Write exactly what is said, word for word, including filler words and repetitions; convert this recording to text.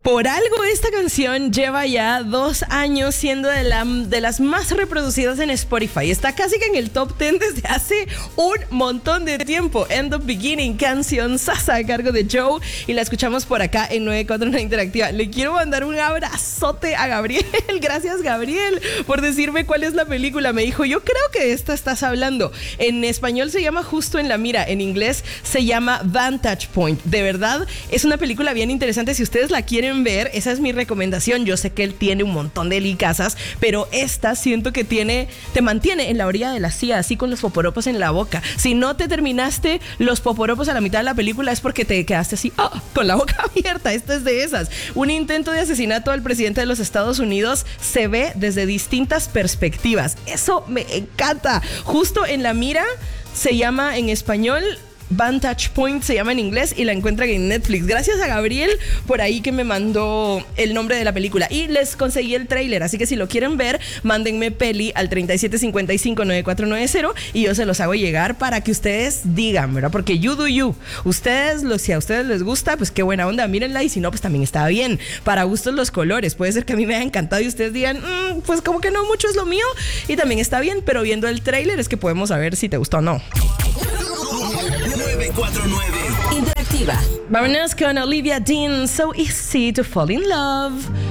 Por algo esta canción lleva ya dos años siendo de, la, de las más reproducidas en Spotify. Está casi que en el top diez desde hace un montón de tiempo. End of Beginning, canción sasa a cargo de Joe. Y la escuchamos por acá en novecientos cuarenta y nueve Interactiva. Le quiero mandar un abrazote a Gabriel. Gracias, Gabriel, por decirme cuál es la película. Me dijo, yo creo que de esta estás hablando. En español se llama Justo en la Mira. En inglés se llama Vantage Point. De verdad, es una película bien interesante. Si ustedes la quieren ver, esa es mi recomendación. Yo sé que él tiene un montón de licazas, pero esta siento que tiene, te mantiene en la orilla de la silla, así con los poporopos en la boca. Si no te terminaste los poporopos a la mitad de la película es porque te quedaste así, oh, con la boca abierta. Esta es de esas. Un intento de asesinato al presidente de los Estados Unidos se ve desde distintas perspectivas. Eso me encanta. Justo en la Mira se llama en español, Vantage Point se llama en inglés, y la encuentran en Netflix. Gracias a Gabriel por ahí que me mandó el nombre de la película, y les conseguí el tráiler, así que si lo quieren ver, mándenme peli al treinta y siete cincuenta y cinco noventa y cuatro noventa y yo se los hago llegar para que ustedes digan, ¿verdad? Porque you do you. Ustedes, lo, si a ustedes les gusta, pues qué buena onda, mírenla, y si no, pues también está bien. Para gustos los colores. Puede ser que a mí me haya encantado y ustedes digan, mmm, pues como que no mucho es lo mío, y también está bien, pero viendo el tráiler es que podemos saber si te gustó o no. novecientos cuarenta y nueve Interactiva. Vámonos con Olivia Dean, So Easy to Fall in Love.